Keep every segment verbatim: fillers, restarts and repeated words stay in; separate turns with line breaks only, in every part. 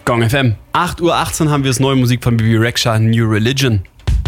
Gong F M. acht Uhr achtzehn haben wir das neue Musik von Bebe Rexha, New Religion.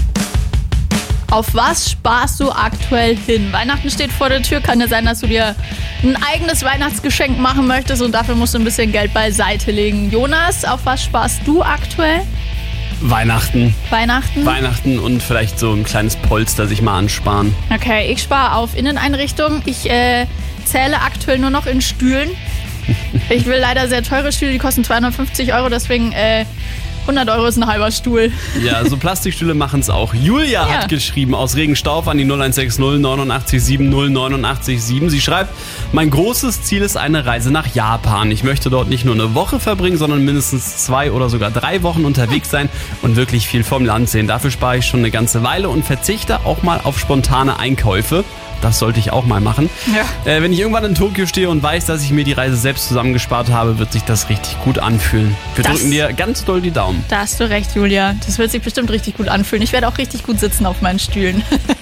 Auf was sparst du aktuell hin? Weihnachten steht vor der Tür. Kann ja sein, dass du dir ein eigenes Weihnachtsgeschenk machen möchtest und dafür musst du ein bisschen Geld beiseite legen. Jonas, auf was sparst du aktuell?
Weihnachten.
Weihnachten?
Weihnachten und vielleicht so ein kleines Polster sich mal ansparen.
Okay, ich spare auf Inneneinrichtungen. Ich äh, zähle aktuell nur noch in Stühlen. Ich will leider sehr teure Stühle, die kosten zweihundertfünfzig Euro, deswegen äh, hundert Euro ist ein halber Stuhl.
Ja, so Plastikstühle machen es auch. Julia
Ja.
hat geschrieben aus Regenstauf an die null eins sechs null neunundachtzig sieben null neunundachtzig sieben. Sie schreibt, mein großes Ziel ist eine Reise nach Japan. Ich möchte dort nicht nur eine Woche verbringen, sondern mindestens zwei oder sogar drei Wochen unterwegs sein und wirklich viel vom Land sehen. Dafür spare ich schon eine ganze Weile und verzichte auch mal auf spontane Einkäufe. Das sollte ich auch mal machen.
Ja.
Äh, wenn ich irgendwann in Tokio stehe und weiß, dass ich mir die Reise selbst zusammengespart habe, wird sich das richtig gut anfühlen. Wir
Das-
drücken dir ganz doll die Daumen.
Da hast du recht, Julia. Das wird sich bestimmt richtig gut anfühlen. Ich werde auch richtig gut sitzen auf meinen Stühlen.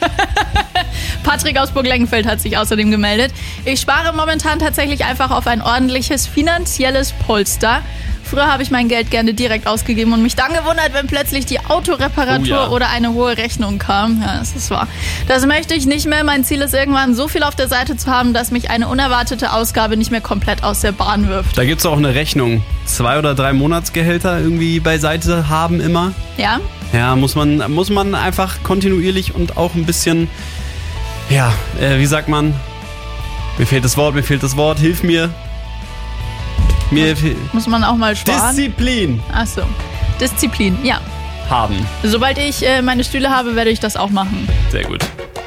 Patrick aus Burg-Lengenfeld hat sich außerdem gemeldet. Ich spare momentan tatsächlich einfach auf ein ordentliches finanzielles Polster. Früher habe ich mein Geld gerne direkt ausgegeben und mich dann gewundert, wenn plötzlich die Autoreparatur
Oh ja.
oder eine hohe Rechnung kam. Ja, das ist wahr. Das möchte ich nicht mehr. Mein Ziel ist irgendwann so viel auf der Seite zu haben, dass mich eine unerwartete Ausgabe nicht mehr komplett aus der Bahn wirft.
Da gibt es auch eine Rechnung. Zwei oder drei Monatsgehälter irgendwie beiseite haben immer.
Ja?
Ja, muss man, muss man einfach kontinuierlich und auch ein bisschen, ja, äh, wie sagt man? Mir fehlt das Wort, mir fehlt das Wort, hilf mir. Mir fehlt
Muss man auch mal sparen?
Disziplin
Ach so. Disziplin, ja.
haben.
Sobald ich äh, meine Stühle habe, werde ich das auch machen.
Sehr gut.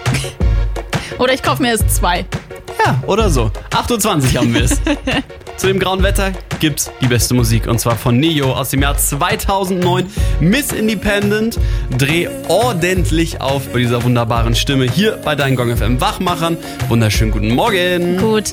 Oder ich kaufe mir erst zwei.
Ja, oder so. acht Uhr zwanzig haben wir es. Zu dem grauen Wetter gibt's die beste Musik und zwar von Neo aus dem Jahr zweitausendneun. Miss Independent. Dreh ordentlich auf bei dieser wunderbaren Stimme hier bei deinen Gong F M Wachmachern. Wunderschönen guten Morgen.
Gut.